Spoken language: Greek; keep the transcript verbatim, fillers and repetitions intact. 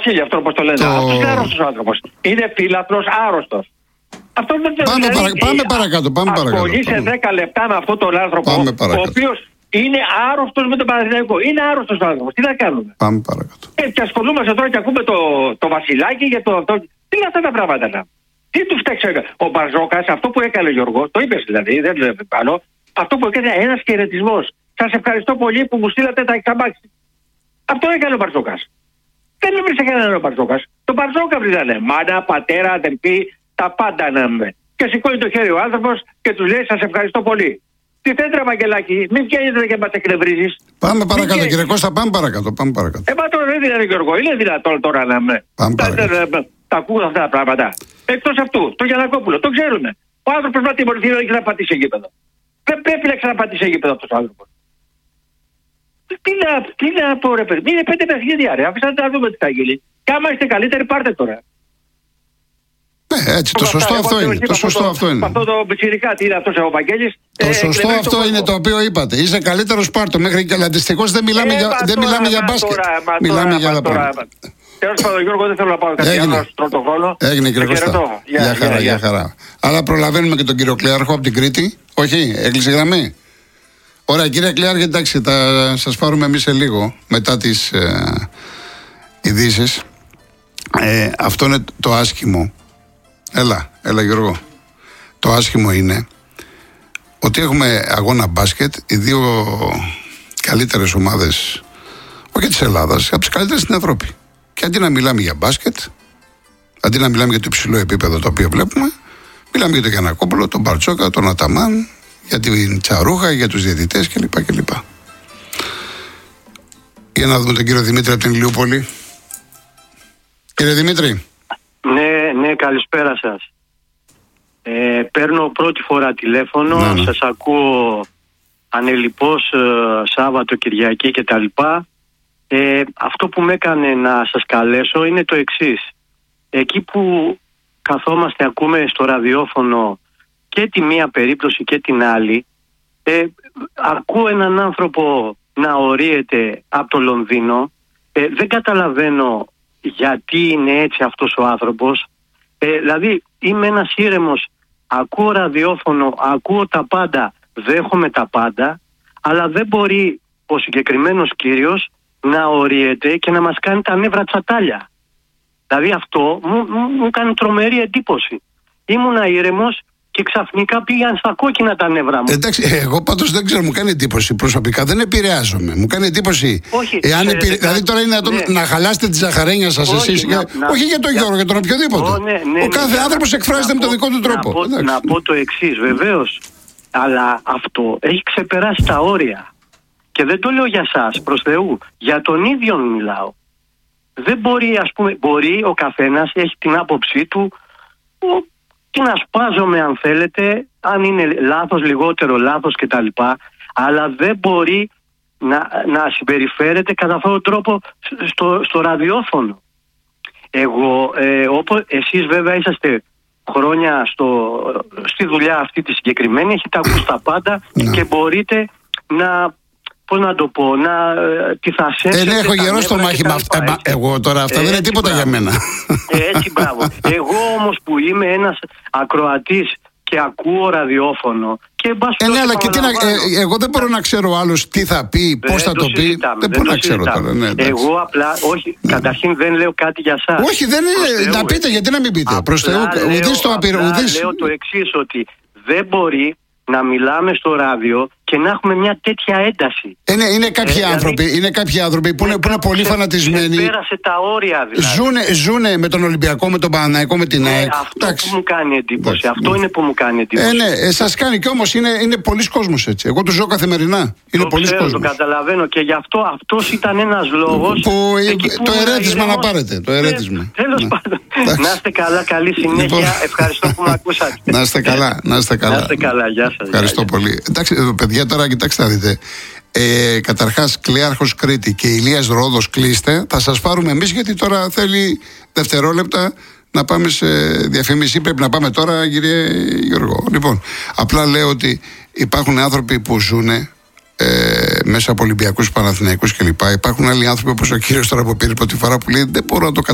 Βασίλη, αυτό όπως το λένε. Το... Αυτός είναι άρρωστος άνθρωπος. Είναι φύλαθλος άρρωστος. Αυτό δεν πάμε, δηλαδή, παρα... πάμε παρακάτω. Πάμε ασχολείσαι δέκα λεπτά με αυτόν τον άνθρωπο, ο οποίος είναι άρρωστος με τον Παναθηναϊκό. Είναι άρρωστος άνθρωπος. Τι να κάνουμε. Πάμε παρακάτω. Ε, και ασχολούμαστε τώρα και ακούμε το, το Βασιλάκι για το αυτό. Τι είναι αυτά τα πράγματα να. Τι του φταίξε ο Μπαρζόκας, αυτό που έκανε ο Γιώργο, το είπες δηλαδή, δεν το πάνω. Αυτό που έκανε ένας χαιρετισμός. Σας ευχαριστώ πολύ που μου στείλατε τα εξαμπάξι. Αυτό έκανε ο Μπαρζόκας. Δεν έβρισε κανέναν ο Μπαρζόκας. Τον Μπαρζόκα βρίζανε. Μάνα, πατέρα, αδελφή, τα πάντα να με. Και σηκώνει το χέρι ο άνθρωπος και τους λέει σας ευχαριστώ πολύ. Τι θέτρα, Βαγγελάκη, μην βγαίνετε και μας εκνευρίζεις. Πάμε παρακάτω, βγαίνεις. Κύριε Κώστα, πάμε παρακάτω. Πάμε παρακάτω. Ε, μα τώρα δεν είναι Γιώργο, είναι δυνατόν τώρα να με. Πάμε τα, παρακάτω. τα, τα, τα ακούω αυτά τα πράγματα. Εκτός αυτού, το Γιαννακόπουλο, το ξέρουμε. Ο άνθρωπος να τιμωρηθεί να ξαναπατήσει γήπεδο. Δεν πρέπει να ξαναπατήσει γήπεδο αυτός ο άνθρωπος. Τι να, τι να πω, ρε παιδί, είναι πέντε παιχνίδια, ρε. Αφήστε να δούμε τι θα γίνει. Και άμα είστε καλύτεροι, πάρτε τώρα. Ναι, έτσι, το σωστό αυτό είναι. Το σωστό αυτό είναι. Αυτό το πιτσιρικά, τι είναι αυτός ο Βαγγέλης. Το σωστό αυτό είναι το οποίο είπατε. Είσαι καλύτερος, πάρτο. Μέχρι και αντιστοιχώς δεν μιλάμε για μπάσκετ. Μιλάμε για άλλα πράγματα. Τέλος πάντων, Γιώργο, δεν θέλω να πάω κάτι άλλο στον πρώτο χρόνο. Έγινε, κύριε Κώστα. Για χαρά, για χαρά. Αλλά προλαβαίνουμε και τον κύριο Κλέαρχο από την Κρήτη. Όχι, έκλεισε γραμμή. Ωραία, κύριε Κλέαρχε, εντάξει, θα σας πάρουμε εμείς σε λίγο μετά τις ε, ειδήσεις. Ε, αυτό είναι το άσχημο. Έλα, έλα Γιώργο. Το άσχημο είναι ότι έχουμε αγώνα μπάσκετ, οι δύο καλύτερες ομάδες, όχι της Ελλάδας, από τις καλύτερες στην Ευρώπη. Και αντί να μιλάμε για μπάσκετ, αντί να μιλάμε για το υψηλό επίπεδο το οποίο βλέπουμε, μιλάμε για τον Γιαννακόπουλο, τον Μπαρτσόκα, τον Αταμάν, για την Τσαρούχα, για τους διαιτητές κλπ. κλπ. Για να δούμε τον κύριο Δημήτρη από την Ηλιούπολη. Κύριε Δημήτρη. Ναι, ναι, καλησπέρα σας. Ε, παίρνω πρώτη φορά τηλέφωνο, ναι, ναι. Σας ακούω ανελιπώς ε, Σάββατο, Κυριακή κτλ. Ε, αυτό που με έκανε να σας καλέσω είναι το εξής. Εκεί που καθόμαστε, ακούμε στο ραδιόφωνο και τη μία περίπτωση και την άλλη, ε, ακούω έναν άνθρωπο να ορίεται από το Λονδίνο, ε, δεν καταλαβαίνω γιατί είναι έτσι αυτός ο άνθρωπος. Ε, δηλαδή είμαι ένας ήρεμος, ακούω ραδιόφωνο, ακούω τα πάντα, δέχομαι τα πάντα, αλλά δεν μπορεί ο συγκεκριμένος κύριος να ορίεται και να μας κάνει τα νεύρα τσατάλια. Δηλαδή αυτό μου, μου, μου κάνει τρομερή εντύπωση. Ήμουνα ήρεμος και ξαφνικά πήγαν στα κόκκινα τα νεύρα μου. Εντάξει, εγώ πάντως δεν ξέρω, μου κάνει εντύπωση προσωπικά, δεν επηρεάζομαι. Μου κάνει εντύπωση. Όχι, εάν ξέρετε, επηρε... Δηλαδή τώρα είναι ναι. να χαλάσετε τη ζαχαρένια σας όχι, εσείς. Να, για... να, όχι για τον για... Γιώργο, για τον οποιοδήποτε. Ο, ναι, ναι, ο κάθε ναι, άνθρωπος να, εκφράζεται να με τον δικό του τρόπο. Να πω, να πω το εξής, βεβαίως. Αλλά αυτό έχει ξεπεράσει τα όρια. Και δεν το λέω για σας, προς Θεού. Για τον ίδιο μιλάω. Δεν μπορεί, ας πούμε, μπορεί ο καθένας, έχει την άποψή του, ο, και να σπάζομαι αν θέλετε, αν είναι λάθος, λιγότερο λάθος κτλ. Αλλά δεν μπορεί να, να συμπεριφέρεται κατά αυτόν τον τρόπο στο, στο ραδιόφωνο. Εγώ, ε, όπως εσείς βέβαια είσαστε χρόνια στο, στη δουλειά αυτή τη συγκεκριμένη, έχετε ακούσει τα πάντα και μπορείτε να... Πώς να το πω, να τι θα σέψετε. Δεν έχω γερό στο μάχημα αυτά. Ε, εγώ τώρα αυτά έτσι, δεν είναι τίποτα μπράβο. Για μένα. Έτσι, μπράβο. Εγώ όμως που είμαι ένας ακροατής και ακούω ραδιόφωνο και ε, ναι, αλλά και τι να, ε, εγώ δεν μπορώ να ξέρω άλλος τι θα πει, πώς θα το, το πει. Δεν, δεν μπορώ να ξέρω τώρα. Ναι, εγώ απλά, όχι, καταρχήν δεν λέω κάτι για σας. Όχι, δεν είναι. Να πείτε, γιατί να μην πείτε. Προς Θεού, ουδής το απειρό. Λέω το εξής, ότι δεν μπορεί να μιλάμε στο ράδιο και να έχουμε μια τέτοια ένταση. Ε, ναι, είναι κάποιοι ε, άνθρωποι, δηλαδή, είναι κάποιοι άνθρωποι που είναι, που είναι πολύ σε, φανατισμένοι. Πέρασε τα όρια δηλαδή. Ζούνε, ζούνε με τον Ολυμπιακό, με τον Παναθηναϊκό, με την ΑΕΚ. Ε, αυτό Εντάξει. που μου κάνει εντύπωση. Εντάξει. Αυτό ναι. είναι που μου κάνει εντύπωση. Ε, ναι, ε, σας κάνει και όμως είναι, είναι πολλοί κόσμος έτσι. Εγώ το ζω καθημερινά. Είναι πολλοί κόσμος. Το καταλαβαίνω και γι' αυτό αυτός ήταν ένας λόγος. Που, που το ερέθισμα να πάρετε. Το ερέθισμα. Τέλος πάντων. Να είστε καλά, καλή συνέχεια. Ευχαριστώ που με ακούσατε. Να είστε καλά, να είστε καλά. Γεια σας. Ευχαριστώ πολύ. Εντάξει, παιδιά, τώρα κοιτάξτε να δείτε. Ε, καταρχάς, Κλέαρχος Κρήτη και Ηλίας Ρόδος κλείστε. Θα σας πάρουμε εμείς γιατί τώρα θέλει δευτερόλεπτα να πάμε σε διαφήμιση. Πρέπει να πάμε τώρα, κύριε Γιώργο. Λοιπόν, απλά λέω ότι υπάρχουν άνθρωποι που ζουν ε, μέσα από Ολυμπιακούς, Παναθηναϊκούς κλπ. Υπάρχουν άλλοι άνθρωποι όπως ο κύριος τώρα που πήρε πρώτη φορά που λέει δεν μπορώ να το καταλάβω.